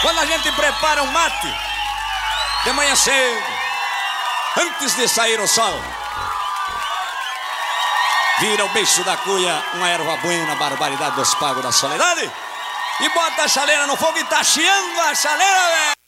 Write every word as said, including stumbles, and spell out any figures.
Quando a gente prepara um mate de manhã cedo, antes de sair o sol, vira o beiço da cuia, uma erva buena, barbaridade dos pagos da soledade, e bota a chaleira no fogo e tá chiando a chaleira, velho.